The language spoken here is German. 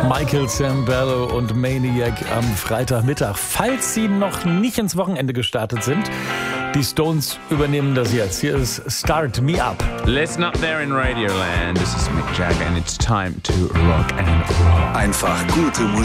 Michael Sambello und Maniac am Freitagmittag. Falls Sie noch nicht ins Wochenende gestartet sind, die Stones übernehmen das jetzt. Hier ist Start Me Up. Listen up there in Radioland. This is Mick Jagger and it's time to rock and roll. Einfach gute Musik.